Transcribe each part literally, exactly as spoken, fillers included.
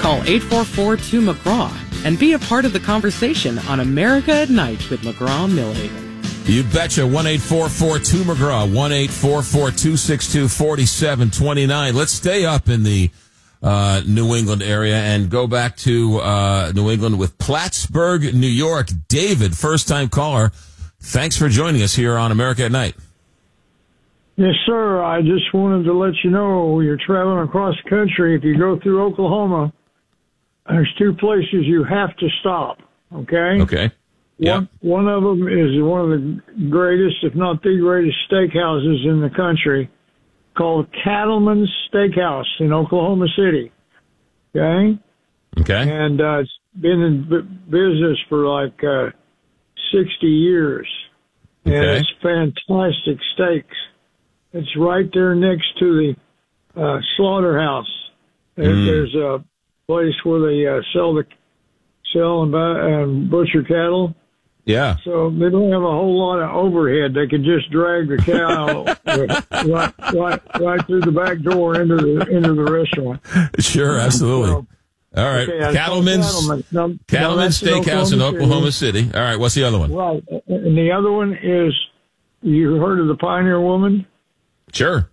Call eight four four, two, McGraw and be a part of the conversation on America at Night with McGraw Millhaven. You betcha. one eight four four two McGraw, one eight four four two six two four seven two nine. Let's stay up in the uh, New England area and go back to uh, New England with Plattsburgh, New York. David, first-time caller, thanks for joining us here on America at Night. Yes, sir. I just wanted to let you know you're traveling across the country. If you go through Oklahoma, there's two places you have to stop, okay? Okay. Yeah. One, one of them is one of the greatest, if not the greatest, steakhouses in the country, called Cattleman's Steakhouse in Oklahoma City. Okay? Okay. And uh, it's been in b- business for like uh, sixty years. And Okay. it's fantastic steaks. It's right there next to the uh, slaughterhouse. There, Mm. There's a place where they uh, sell the sell and, buy, and butcher cattle. Yeah. So they don't have a whole lot of overhead. They can just drag the cow right, right, right through the back door into the into the restaurant. Sure, absolutely. So, All right. okay, I Cattleman's, Cattleman's, now, now Cattleman's that's in Steakhouse in Oklahoma City. All right. What's the other one? Right. And the other one is, you heard of the Pioneer Woman? Sure.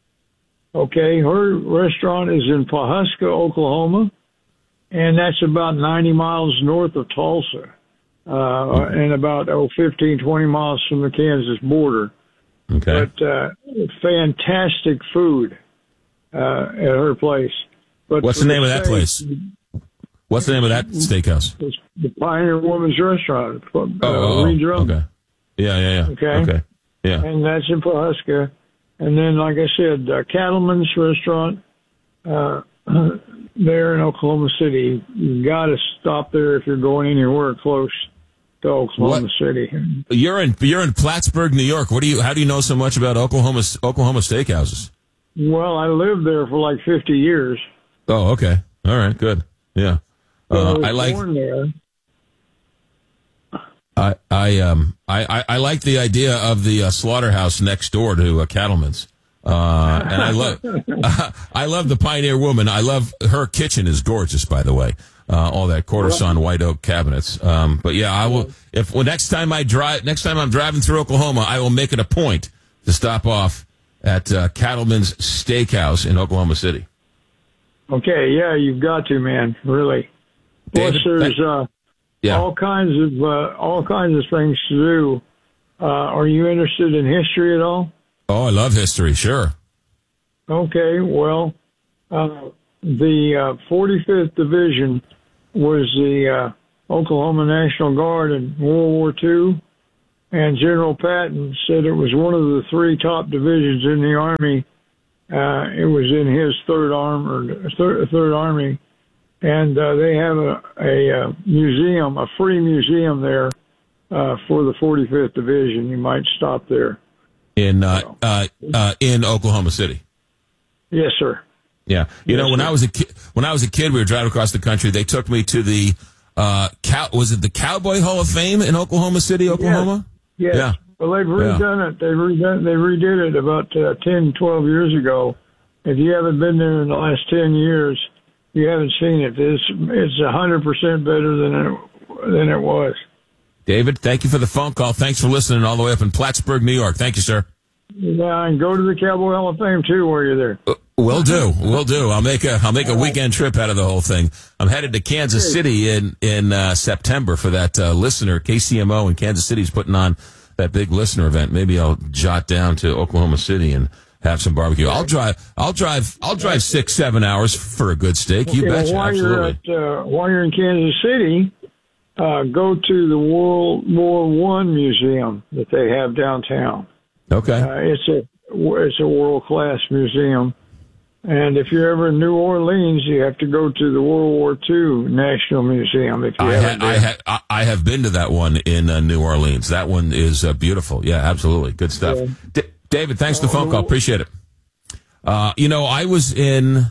Okay. Her restaurant is in Pawhuska, Oklahoma, and that's about ninety miles north of Tulsa. Uh, and about, oh, fifteen, twenty miles from the Kansas border. Okay. But, uh, fantastic food, uh, at her place. But What's for the name of that steak, place? What's the name of that steakhouse? It's the Pioneer Woman's Restaurant. Uh, Oh, oh, Reed's oh, Run. okay. Yeah, yeah, yeah. Okay. Okay. Yeah. And that's in Pawhuska. And then, like I said, uh, Cattleman's Restaurant, uh, there in Oklahoma City. You got to stop there if you're going anywhere close to Oklahoma What? City. You're in you're in Plattsburgh, New York. What do you? How do you know so much about Oklahoma Oklahoma steakhouses? Well, I lived there for like fifty years. Oh, okay. All right. Good. Yeah. So Uh, I was I like. born there. I I um I, I, I like the idea of the uh, slaughterhouse next door to uh, Cattleman's. Uh, and I love, uh, I love the Pioneer Woman. I love her kitchen is gorgeous, by the way. Uh, all that quarter sawn white oak cabinets. Um, but yeah, I will, if, well, next time I drive, next time I'm driving through Oklahoma, I will make it a point to stop off at, uh, Cattleman's Steakhouse in Oklahoma City. Okay, yeah, you've got to, man, really. Plus, David, there's, thank- uh, Yeah. all kinds of, uh, all kinds of things to do. Uh, are you interested in history at all? Oh, I love history. Sure. Okay, well, uh, the uh, forty-fifth Division was the uh, Oklahoma National Guard in World War Two, and General Patton said it was one of the three top divisions in the Army. Uh, it was in his third arm or third, third Army, and uh, they have a, a, a museum, a free museum there uh, for the forty-fifth Division. You might stop there. In, uh, uh, uh, in Oklahoma City. Yes, sir. Yeah. You Yes, know, when sir. I was a kid, when I was a kid, we were driving across the country. They took me to the, uh, cow, was it the Cowboy Hall of Fame in Oklahoma City, Oklahoma? Yes. Yeah. Well, they've redone it. They redone. They redid it about uh, ten, twelve years ago. If you haven't been there in the last ten years, you haven't seen it. It's it's a hundred percent better than it than it was. David, thank you for the phone call. Thanks for listening all the way up in Plattsburgh, New York. Thank you, sir. Yeah, and go to the Cowboy Hall of Fame too while you're there. Uh, Will do. Will do. I'll make a I'll make a weekend trip out of the whole thing. I'm headed to Kansas City in in uh, September for that uh, listener. K C M O in Kansas City is putting on that big listener event. Maybe I'll jot down to Oklahoma City and have some barbecue. I'll drive. I'll drive. I'll drive six seven hours for a good steak. You Okay, well, betcha. while Absolutely. you're at uh, while you're in Kansas City, uh, go to the World War One museum that they have downtown. Okay. Uh, it's a it's a world class museum, and if you're ever in New Orleans, you have to go to the World War Two National Museum. If you I, haven't ha- I, been. ha- I have been to that one in uh, New Orleans. That one is uh, beautiful. Yeah, absolutely. Good stuff. Yeah. D- David, thanks for the phone call. Appreciate it. Uh, you know, I was in,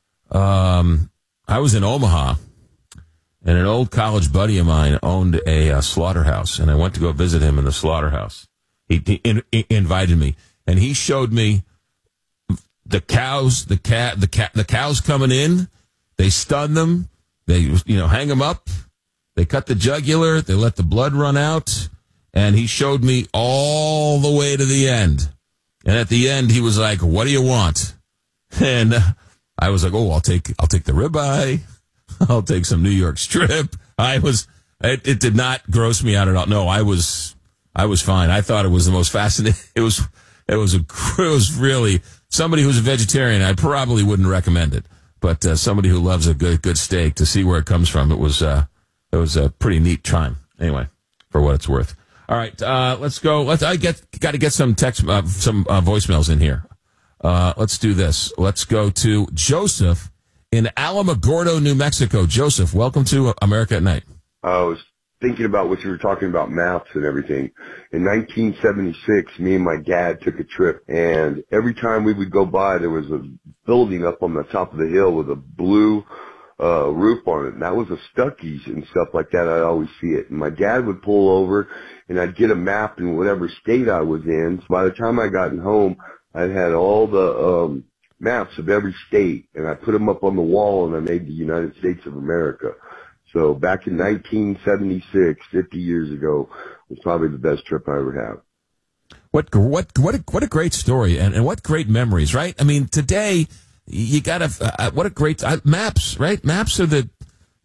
um, I was in Omaha, and an old college buddy of mine owned a uh, slaughterhouse, and I went to go visit him in the slaughterhouse. He, he, in, he invited me, and he showed me the cows, the cat, the cat, the cows coming in. They stun them. They, you know, hang him up. They cut the jugular. They let the blood run out. And he showed me all the way to the end. And at the end, he was like, "What do you want?" And uh, I was like, "Oh, I'll take, I'll take the ribeye. I'll take some New York strip." I was, it, it did not gross me out at all. No, I was, I was fine. I thought it was the most fascinating. It was, it was a, it was really somebody who's a vegetarian. I probably wouldn't recommend it, but uh, somebody who loves a good, good steak, to see where it comes from, it was, uh, it was a pretty neat time. Anyway, for what it's worth. All right, uh, let's go. Let's. I get got to get some text, uh, some uh, voicemails in here. Uh, let's do this. Let's go to Joseph in Alamogordo, New Mexico. Joseph, welcome to America at Night. I was thinking about what you were talking about, maps and everything. In nineteen seventy-six, me and my dad took a trip, and every time we would go by, there was a building up on the top of the hill with a blue uh roof on it, and that was a Stuckey's and stuff like that. I'd always see it, and my dad would pull over, and I'd get a map in whatever state I was in. So by the time I got home, I'd had all the um maps of every state, and I put them up on the wall, and I made the United States of America. So back in nineteen seventy-six, fifty years ago, was probably the best trip I ever had. What what what a, what a great story, and, and what great memories, right? I mean, today you got to uh, what a great uh, maps, right? Maps are the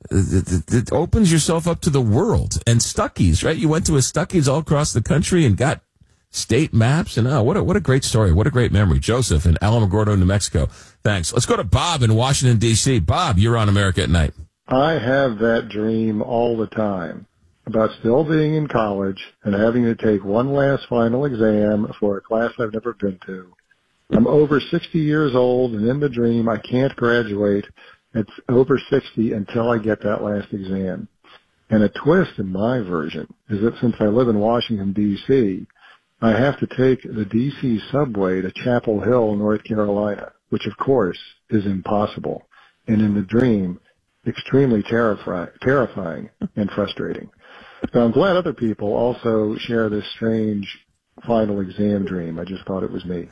it opens yourself up to the world. And Stuckey's, right? You went to a Stuckey's all across the country and got state maps, and oh, what a, what a great story. What a great memory. Joseph in Alamogordo, New Mexico. Thanks. Let's go to Bob in Washington, D C. Bob, you're on America at Night. I have that dream all the time about still being in college and having to take one last final exam for a class I've never been to. I'm over sixty years old, and in the dream, I can't graduate at over sixty until I get that last exam. And a twist in my version is that since I live in Washington, D C, I have to take the D C subway to Chapel Hill, North Carolina, which, of course, is impossible. And in the dream, extremely terrifying, terrifying and frustrating. So I'm glad other people also share this strange final exam dream. I just thought it was me.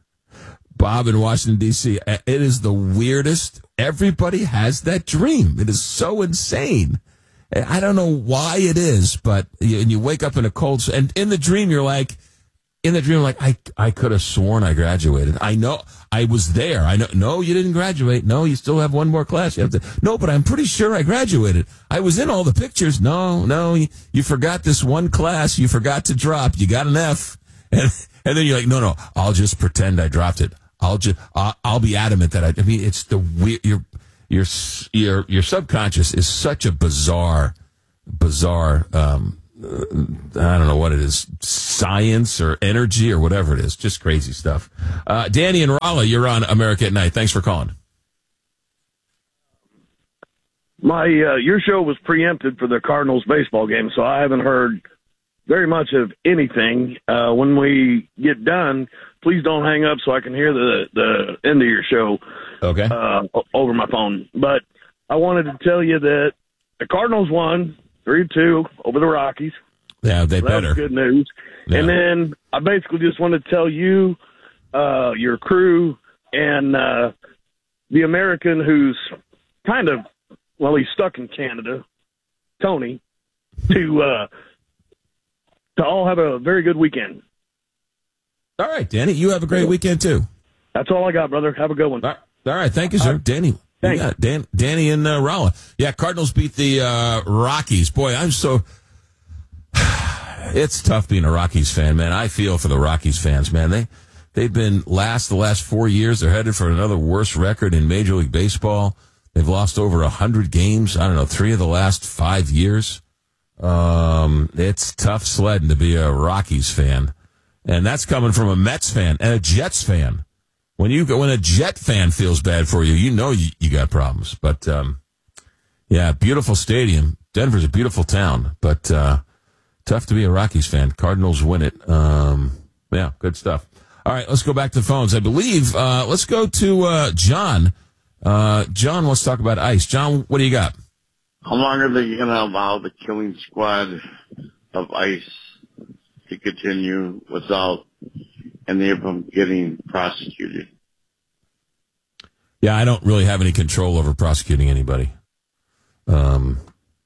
Bob in Washington, D C, it is the weirdest. Everybody has that dream. It is so insane. I don't know why it is, but you, and you wake up in a cold, and in the dream, you're like, in the dream, like, I, I could have sworn I graduated. I know I was there. I know, no, you didn't graduate. No, you still have one more class. You have to, no, but I'm pretty sure I graduated. I was in all the pictures. No, no, you, you forgot this one class. You forgot to drop. You got an F. And, and then you're like, no, no, I'll just pretend I dropped it. I'll just, I'll, I'll be adamant that I, I mean, it's the weird, your, your, your, your subconscious is such a bizarre, bizarre, um, uh, I don't know what it is, science or energy or whatever it is. Just crazy stuff. Uh, Danny and Raleigh, you're on America at Night. Thanks for calling. My, uh, your show was preempted for the Cardinals baseball game, so I haven't heard very much of anything. Uh, when we get done, please don't hang up so I can hear the, the end of your show. Okay. Uh, over my phone. But I wanted to tell you that the Cardinals won three two over the Rockies. Yeah, they so better. That was good news. Yeah. And then I basically just wanted to tell you, uh, your crew, and uh, the American who's kind of, well, he's stuck in Canada, Tony, to uh, to all have a very good weekend. All right, Danny, you have a great weekend too. That's all I got, brother. Have a good one. All right, all right. Thank you, sir. Right. Danny. Thanks. Yeah, Dan, Danny and uh, Raleigh. Yeah, Cardinals beat the uh, Rockies. Boy, I'm so... It's tough being a Rockies fan, man. I feel for the Rockies fans, man. They, they've been last the last four years. They're headed for another worst record in Major League Baseball. They've lost over one hundred games, I don't know, three of the last five years. Um, it's tough sledding to be a Rockies fan. And that's coming from a Mets fan and a Jets fan. When you when a Jet fan feels bad for you, you know you, you got problems. But, um, yeah, beautiful stadium. Denver's a beautiful town, but uh, tough to be a Rockies fan. Cardinals win it. Um, yeah, good stuff. All right, let's go back to the phones. I believe, uh, let's go to uh, John. Uh, John wants to talk about ICE. John, what do you got? How long are they going to allow the killing squad of ICE to continue without any of them getting prosecuted? Yeah, I don't really have any control over prosecuting anybody. Um,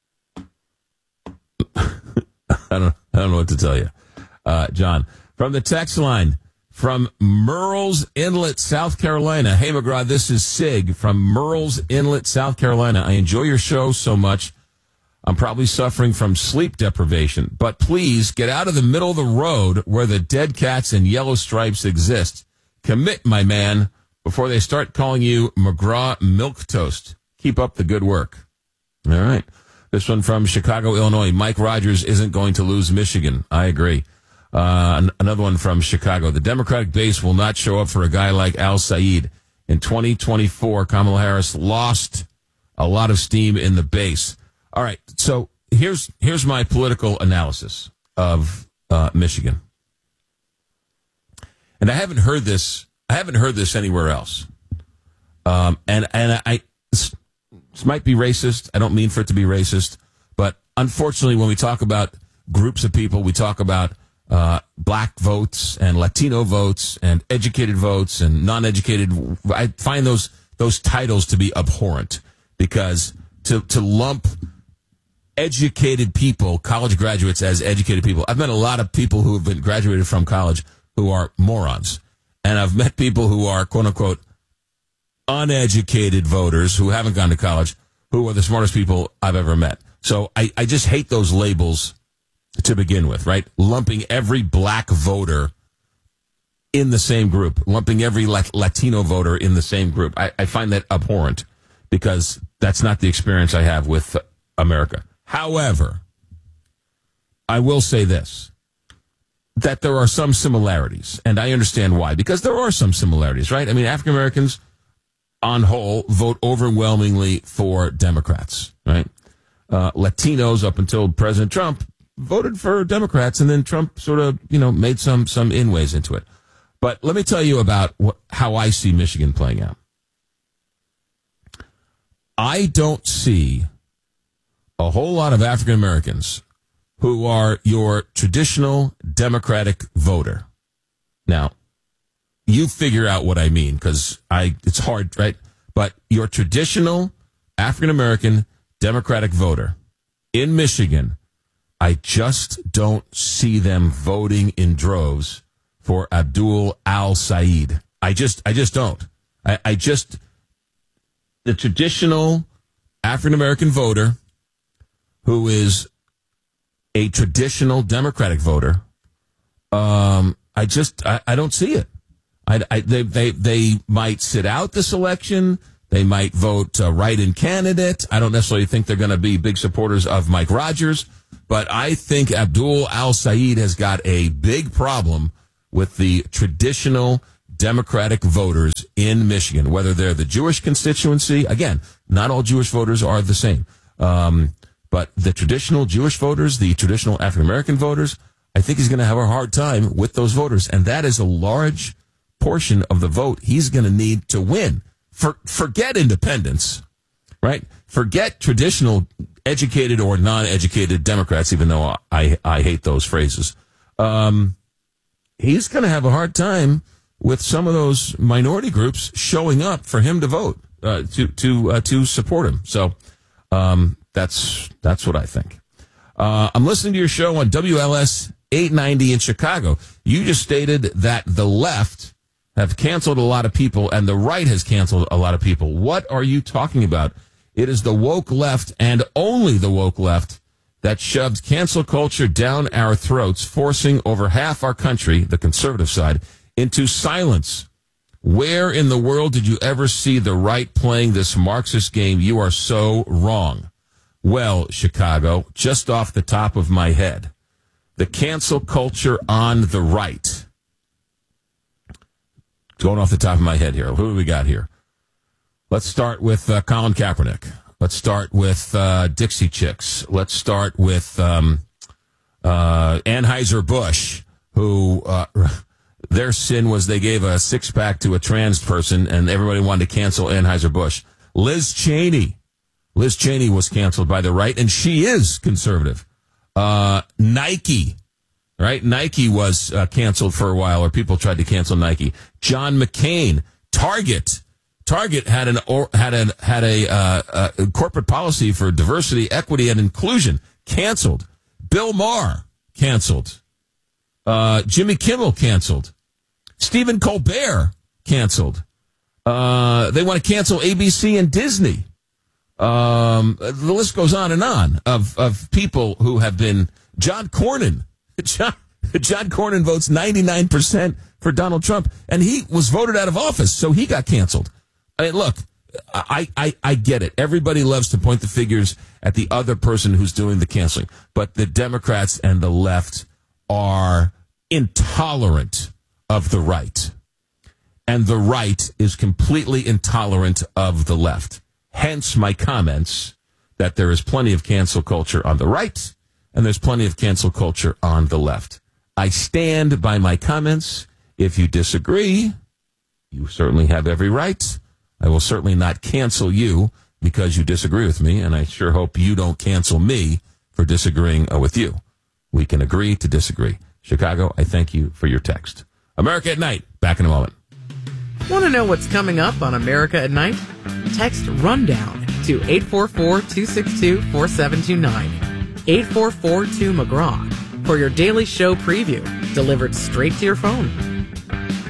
I don't, I don't know what to tell you. Uh, John, from the text line, from Murrells Inlet, South Carolina. Hey, McGraw, this is Sig from Murrells Inlet, South Carolina. I enjoy your show so much. I'm probably suffering from sleep deprivation, but please get out of the middle of the road where the dead cats and yellow stripes exist. Commit, my man, before they start calling you McGraw Milquetoast. Keep up the good work. All right. This one from Chicago, Illinois. Mike Rogers isn't going to lose Michigan. I agree. Uh, another one from Chicago. The Democratic base will not show up for a guy like Al Said. In twenty twenty-four, Kamala Harris lost a lot of steam in the base. All right, so here's here's my political analysis of uh, Michigan, and I haven't heard this. I haven't heard this anywhere else. Um, and and I this, this might be racist. I don't mean for it to be racist, but unfortunately, when we talk about groups of people, we talk about uh, black votes and Latino votes and educated votes and non-educated. I find those those titles to be abhorrent because to to lump educated people, college graduates, as educated people. I've met a lot of people who have been graduated from college who are morons. And I've met people who are, quote unquote, uneducated voters who haven't gone to college, who are the smartest people I've ever met. So I, I just hate those labels to begin with, right? Lumping every black voter in the same group, lumping every Latino voter in the same group. I, I find that abhorrent because that's not the experience I have with America. However, I will say this, that there are some similarities, and I understand why, because there are some similarities, right? I mean, African Americans, on whole, vote overwhelmingly for Democrats, right? Uh, Latinos, up until President Trump, voted for Democrats, and then Trump sort of, you know, made some some inways into it. But let me tell you about what, how I see Michigan playing out. I don't see a whole lot of African Americans who are your traditional Democratic voter. Now, you figure out what I mean, because I it's hard, right? But your traditional African American Democratic voter in Michigan, I just don't see them voting in droves for Abdul Al-Said. I just I just don't. I, I just the traditional African American voter who is a traditional Democratic voter, um, I just I, I don't see it. I, I, they they they might sit out this election. They might vote uh, write-in candidate. I don't necessarily think they're going to be big supporters of Mike Rogers, but I think Abdul Al-Said has got a big problem with the traditional Democratic voters in Michigan, whether they're the Jewish constituency. Again, not all Jewish voters are the same. Um, But the traditional Jewish voters, the traditional African-American voters, I think he's going to have a hard time with those voters. And that is a large portion of the vote he's going to need to win. For, forget independents, right? Forget traditional educated or non-educated Democrats, even though I, I hate those phrases. Um, he's going to have a hard time with some of those minority groups showing up for him to vote, uh, to, to, uh, to support him. So, um, That's that's what I think. Uh, I'm listening to your show on W L S eight ninety in Chicago. You just stated that the left have canceled a lot of people and the right has canceled a lot of people. What are you talking about? It is the woke left and only the woke left that shoved cancel culture down our throats, forcing over half our country, the conservative side, into silence. Where in the world did you ever see the right playing this Marxist game? You are so wrong. Well, Chicago, just off the top of my head, the cancel culture on the right. Going off the top of my head here. Who do we got here? Let's start with uh, Colin Kaepernick. Let's start with uh, Dixie Chicks. Let's start with um, uh, Anheuser-Busch, who uh, their sin was they gave a six-pack to a trans person, and everybody wanted to cancel Anheuser-Busch. Liz Cheney. Liz Cheney was canceled by the right, and she is conservative. Uh, Nike, right? Nike was uh, canceled for a while, or people tried to cancel Nike. John McCain, Target. Target had an or, had an had a, uh, a corporate policy for diversity, equity, and inclusion. Canceled. Bill Maher canceled. Uh, Jimmy Kimmel canceled. Stephen Colbert canceled. Uh, they want to cancel A B C and Disney. Um, the list goes on and on of of people who have been. John Cornyn. John, John Cornyn votes ninety-nine percent for Donald Trump, and he was voted out of office, so he got canceled. I mean, look, I, I, I get it. Everybody loves to point the fingers at the other person who's doing the canceling. But the Democrats and the left are intolerant of the right. And the right is completely intolerant of the left. Hence my comments that there is plenty of cancel culture on the right, and there's plenty of cancel culture on the left. I stand by my comments. If you disagree, you certainly have every right. I will certainly not cancel you because you disagree with me, and I sure hope you don't cancel me for disagreeing with you. We can agree to disagree. Chicago, I thank you for your text. America at Night, back in a moment. Want to know what's coming up on America at Night? Text RUNDOWN to eight four four, two six two, four seven two nine. eight four four two McGraw for your daily show preview delivered straight to your phone.